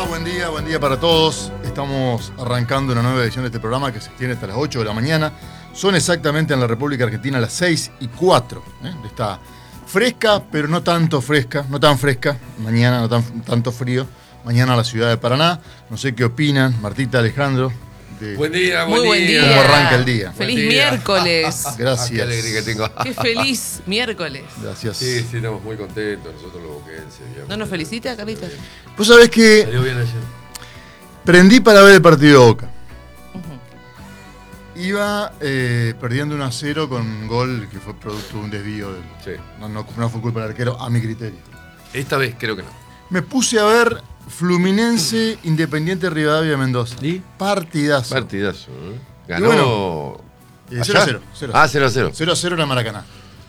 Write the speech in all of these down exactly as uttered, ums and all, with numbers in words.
buen día, buen día para todos. Estamos arrancando una nueva edición de este programa que se extiende hasta las ocho de la mañana. Son exactamente en la República Argentina las seis y cuatro. ¿eh? Está fresca, pero no tanto fresca, no tan fresca. Mañana no tan, tanto frío. Mañana la ciudad de Paraná. No sé qué opinan, Martita, Alejandro. De buen día, buen, Muy buen día. día. ¿Cómo arranca el día? Feliz Buen día. miércoles. Gracias. Qué alegría que tengo. Qué feliz miércoles. Gracias. Sí, sí, estamos muy contentos, nosotros los boquenses. digamos. ¿No nos felicita, Carlitos? Vos sabés que Salió bien ayer. prendí para ver el partido de Boca. Iba eh, perdiendo uno a cero con un gol que fue producto de un desvío. Del, Sí. no, no, no fue culpa del arquero, a mi criterio. Esta vez creo que no. Me puse a ver Fluminense Independiente Rivadavia Mendoza. ¿Y? Partidazo. Partidazo. ¿eh? Ganó. Y bueno, Eh, cero a cero. Ah, cero a cero. cero a cero en la Maracaná.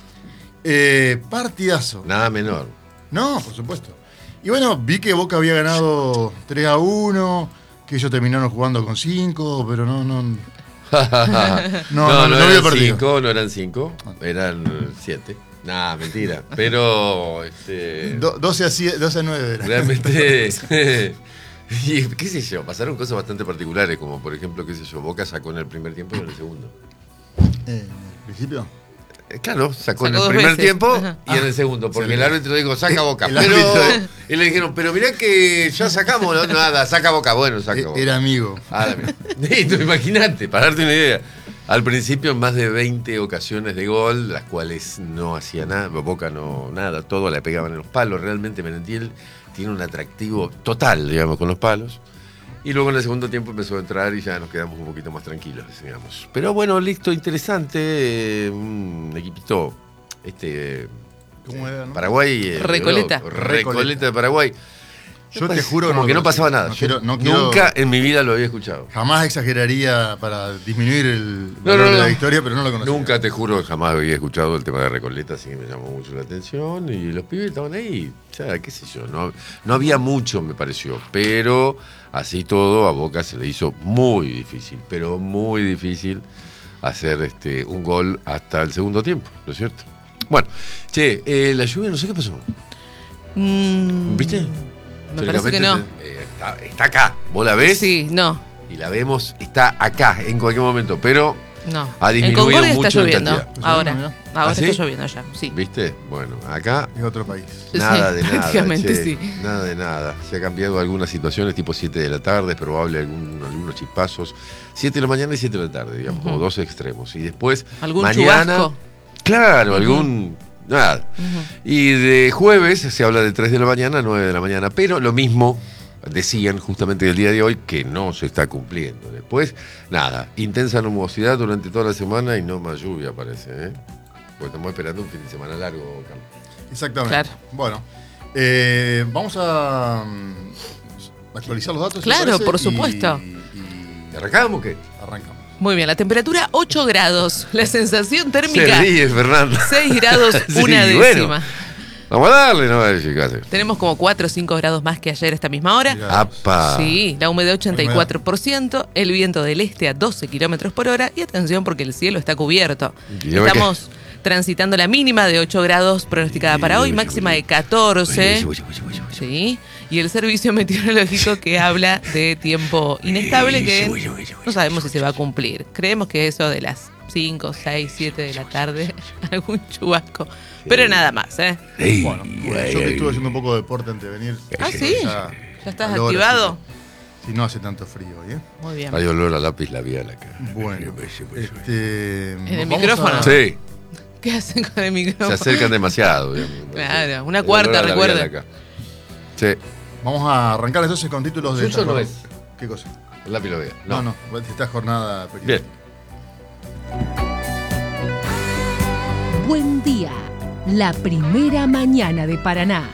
Eh, partidazo. Nada menor. No, por supuesto. Y bueno, vi que Boca había ganado tres a uno, que ellos terminaron jugando con cinco, pero no, no. no, no, no, no eran vi el partido. cinco, no eran cinco, eran siete. Nah, mentira. Pero, este, Do- doce a siete, doce a nueve era. realmente, y qué sé yo, pasaron cosas bastante particulares, como por ejemplo, qué sé yo, Boca sacó en el primer tiempo y en el segundo. Eh, ¿Al principio? Eh, Claro, sacó, Sacó en el dos primer veces. tiempo Ajá. y en el segundo, porque Sí. el árbitro dijo, saca Boca. El Pero, árbitro- y le dijeron, pero mirá que ya sacamos, no, nada, saca Boca, bueno, saca Eh, Boca. Era amigo. Ah, la mierda. Sí, tú imagínate, para darte una idea. Al principio más de veinte ocasiones de gol, las cuales no hacía nada, Boca no, nada, todo le pegaban en los palos. Realmente Merentiel tiene un atractivo total, digamos, con los palos. Y luego en el segundo tiempo empezó a entrar y ya nos quedamos un poquito más tranquilos, digamos. Pero bueno, listo, interesante, eh, un equipito, este, ¿Cómo era, no? Paraguay. eh, Recoleta. Recoleta de Paraguay. Yo te juro Como no que lo no pasaba conocía. nada. No Yo quiero- no quiero- Nunca en mi vida lo había escuchado. Jamás exageraría para disminuir el No, valor no, de la no. victoria, pero no lo conocía. Nunca, te juro, jamás había escuchado el tema de Recoleta, así que me llamó mucho la atención. Y los pibes estaban ahí, o sea, qué sé yo, no, no había mucho, me pareció. Pero así todo, a Boca se le hizo muy difícil, pero muy difícil hacer este un gol hasta el segundo tiempo, ¿no es cierto? Bueno, che, eh, la lluvia no sé qué pasó. Mm, ¿Viste? Me parece que no. Eh, está, está acá, vos la ves Sí, no, y la vemos, está acá en cualquier momento, pero, no. Ha En disminuido Concordia está mucho en lloviendo. cantidad. ¿Está Ahora, lloviendo, ahora ¿Ah, sí? está lloviendo ya. Sí. ¿viste? Bueno, acá Es otro país. nada Sí, de nada. prácticamente che, sí. Nada de nada. Se ha cambiado algunas situaciones, tipo siete de la tarde, es probable algún, algunos chispazos. siete de la mañana y siete de la tarde, digamos, como dos extremos. Y después, ¿Algún mañana. chubasco? Claro, algún. Nada. Ujú. Y de jueves se habla de tres de la mañana a nueve de la mañana, pero lo mismo decían justamente el día de hoy que no se está cumpliendo. Después, nada, intensa nubosidad durante toda la semana y no más lluvia, parece, ¿eh? Porque estamos esperando un fin de semana largo, Carlos. Exactamente. Claro. Bueno, eh, vamos a mm, actualizar los datos. ¿te Claro, parece? por Y- supuesto. Y, ¿Arrancamos o qué? arrancamos. Muy bien, la temperatura ocho grados. La sensación Se térmica ríe, Fernando. seis grados, Sí, una bueno. décima. Vamos a darle, no va a decir qué hacer. Tenemos como cuatro o cinco grados más que ayer a esta misma hora. Mirá. ¡Apa! Sí, la humedad ochenta y cuatro por ciento, el viento del este a doce kilómetros por hora y atención porque el cielo está cubierto. Y yo me Estamos transitando la mínima de ocho grados pronosticada para hoy, máxima de catorce. Sí, y el servicio meteorológico que habla de tiempo inestable que no sabemos si se va a cumplir. Creemos que eso de las cinco, seis, siete de la tarde, algún chubasco. Pero nada más, ¿eh? Ey, Bueno, bueno, ay, yo que ay. estuve haciendo un poco de deporte antes de venir. Ah, ¿sí? Ya, ¿Ya estás calor, activado? así que- Si no hace tanto frío, ¿eh? Muy bien. Hay olor a lápiz labial acá. Bueno, En este, el vamos micrófono? a- Sí, ¿Qué hacen con el se micrófono? acercan demasiado. digamos. Claro, una El cuarta, olor a labial recuerda. acá. Sí, Vamos a arrancar entonces con títulos de. ¿Suyo esta no jornada. es? ¿Qué cosa? el lápiz labial. No, no, esta jornada Bien. periodística. Buen día, la primera mañana de Paraná.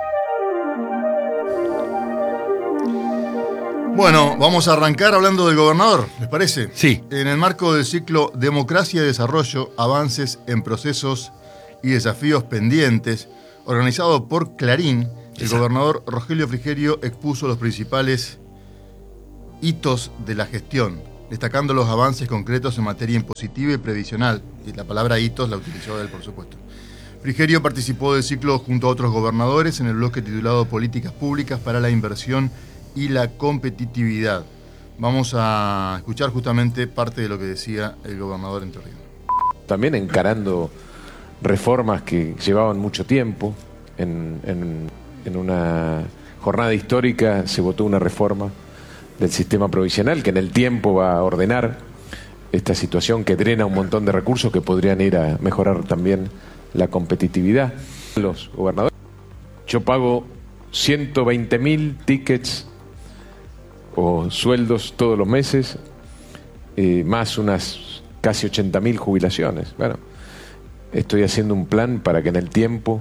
Bueno, vamos a arrancar hablando del gobernador, ¿les parece? Sí. En el marco del ciclo Democracia y Desarrollo, Avances en Procesos y Desafíos Pendientes, organizado por Clarín, el Exacto. gobernador Rogelio Frigerio expuso los principales hitos de la gestión, destacando los avances concretos en materia impositiva y previsional. Y la palabra hitos la utilizó él, por supuesto. Frigerio participó del ciclo junto a otros gobernadores en el bloque titulado Políticas Públicas para la Inversión y la competitividad. Vamos a escuchar justamente parte de lo que decía el gobernador entrerriano. También encarando reformas que llevaban mucho tiempo. En, en, en una jornada histórica se votó una reforma del sistema provisional que en el tiempo va a ordenar esta situación que drena un montón de recursos que podrían ir a mejorar también la competitividad. Los gobernadores, yo pago ciento veinte mil tickets o sueldos todos los meses, eh, más unas casi ochenta mil jubilaciones. Bueno, estoy haciendo un plan para que en el tiempo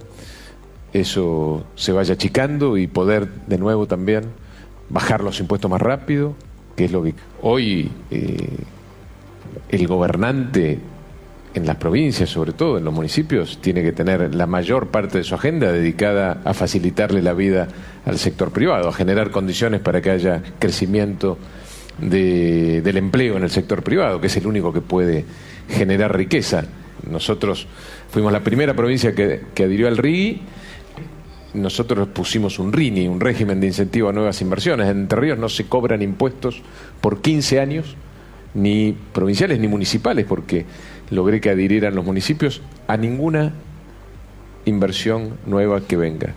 eso se vaya achicando y poder de nuevo también bajar los impuestos más rápido, que es lo que hoy eh, el gobernante en las provincias, sobre todo en los municipios, tiene que tener la mayor parte de su agenda dedicada a facilitarle la vida al sector privado, a generar condiciones para que haya crecimiento de, del empleo en el sector privado, que es el único que puede generar riqueza. Nosotros fuimos la primera provincia que, que adhirió al R I I. Nosotros pusimos un R I N I, un régimen de incentivo a nuevas inversiones. En Entre Ríos no se cobran impuestos por quince años, ni provinciales ni municipales, porque logré que adhirieran los municipios a ninguna inversión nueva que venga.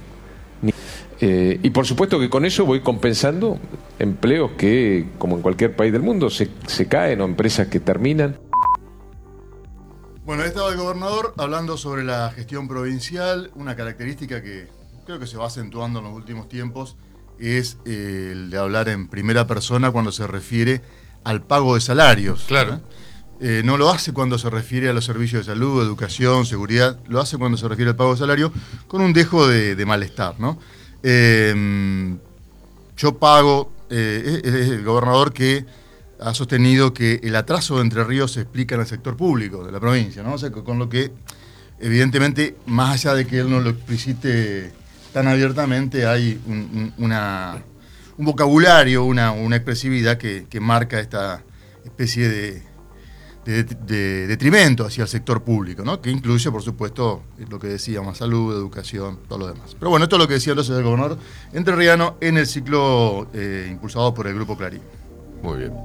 Eh, y por supuesto que con eso voy compensando empleos que, como en cualquier país del mundo, se, se caen, o empresas que terminan. Bueno, ahí estaba el gobernador hablando sobre la gestión provincial. Una característica que creo que se va acentuando en los últimos tiempos es eh, el de hablar en primera persona cuando se refiere al pago de salarios. Claro. ¿eh? Eh, no lo hace cuando se refiere a los servicios de salud, educación, seguridad, lo hace cuando se refiere al pago de salario con un dejo de, de malestar, ¿no? Eh, yo pago, eh, es, es el gobernador que ha sostenido que el atraso de Entre Ríos se explica en el sector público de la provincia, ¿no? O sea, con lo que, evidentemente, más allá de que él no lo explicite tan abiertamente, hay un, un, una, un vocabulario, una, una expresividad que, que marca esta especie de... De, de detrimento hacia el sector público, ¿no? Que incluye, por supuesto, lo que decíamos, salud, educación, todo lo demás. Pero bueno, esto es lo que decía entonces el gobernador entrerriano en el ciclo eh, impulsado por el Grupo Clarín. Muy bien.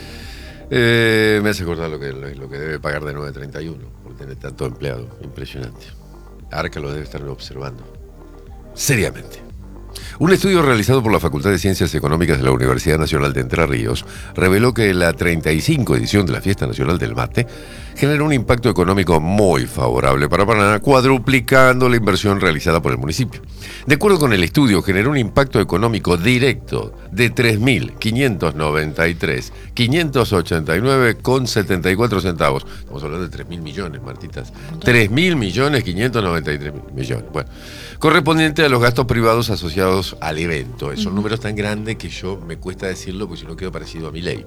Eh, me hace acordar lo que, lo que debe pagar de nueve treinta y uno por tener tanto empleado. Impresionante. Arca lo debe estar observando. Seriamente. Un estudio realizado por la Facultad de Ciencias Económicas de la Universidad Nacional de Entre Ríos reveló que la treinta y cinco edición de la Fiesta Nacional del Mate generó un impacto económico muy favorable para Paraná, cuadruplicando la inversión realizada por el municipio. De acuerdo con el estudio, generó un impacto económico directo de tres mil quinientos noventa y tres mil quinientos ochenta y nueve con setenta y cuatro centavos. Estamos hablando de tres mil millones, Martitas. tres mil millones quinientos noventa y tres mil millones. Bueno, correspondiente a los gastos privados asociados al evento. Son números tan grandes que yo me cuesta decirlo porque si no quedo parecido a mi ley.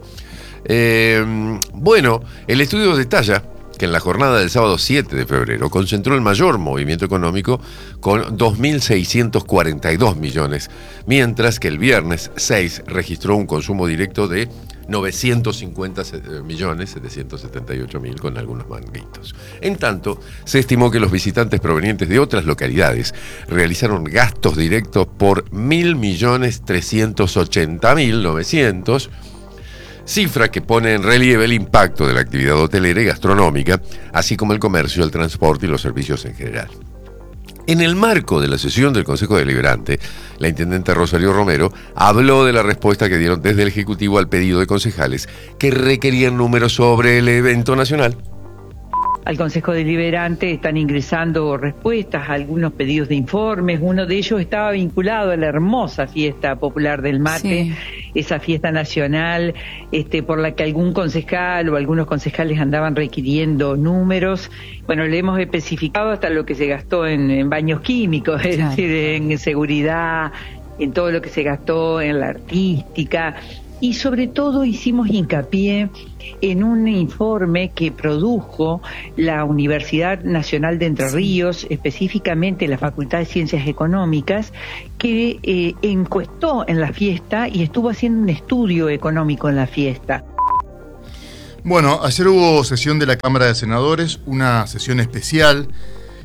Eh, bueno, el estudio detalla que en la jornada del sábado siete de febrero concentró el mayor movimiento económico con dos mil seiscientos cuarenta y dos millones, mientras que el viernes seis registró un consumo directo de novecientos cincuenta millones setecientos setenta y ocho mil con algunos manguitos. En tanto, se estimó que los visitantes provenientes de otras localidades realizaron gastos directos por mil millones trescientos ochenta mil novecientos, cifra que pone en relieve el impacto de la actividad hotelera y gastronómica, así como el comercio, el transporte y los servicios en general. En el marco de la sesión del Consejo Deliberante, la intendente Rosario Romero habló de la respuesta que dieron desde el Ejecutivo al pedido de concejales que requerían números sobre el evento nacional. Al Consejo Deliberante están ingresando respuestas a algunos pedidos de informes. Uno de ellos estaba vinculado a la hermosa fiesta popular del mate, sí. Esa fiesta nacional este, por la que algún concejal o algunos concejales andaban requiriendo números. Bueno, le hemos especificado hasta lo que se gastó en, en baños químicos, claro. Es decir, en seguridad, en todo lo que se gastó en la artística. Y sobre todo hicimos hincapié en un informe que produjo la Universidad Nacional de Entre Ríos, específicamente la Facultad de Ciencias Económicas, que eh, encuestó en la fiesta y estuvo haciendo un estudio económico en la fiesta. Bueno, ayer hubo sesión de la Cámara de Senadores, una sesión especial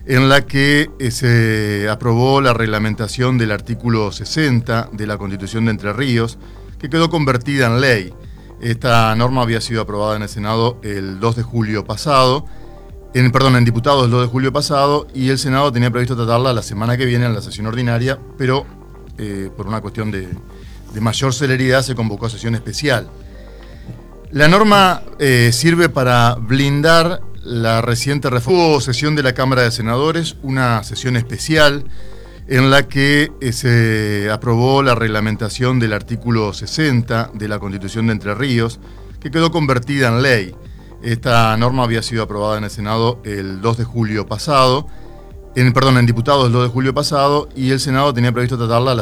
en la que eh, se aprobó la reglamentación del artículo sesenta de la Constitución de Entre Ríos, que quedó convertida en ley. Esta norma había sido aprobada en el Senado el dos de julio pasado, en, perdón, en diputados el dos de julio pasado, y el Senado tenía previsto tratarla la semana que viene en la sesión ordinaria, pero eh, por una cuestión de, de mayor celeridad se convocó a sesión especial. La norma eh, sirve para blindar la reciente reforma. Hubo sesión de la Cámara de Senadores, una sesión especial en la que eh, se aprobó la reglamentación del artículo sesenta de la Constitución de Entre Ríos, que quedó convertida en ley. Esta norma había sido aprobada en el Senado el dos de julio pasado, en, perdón, en diputados el dos de julio pasado, y el Senado tenía previsto tratarla la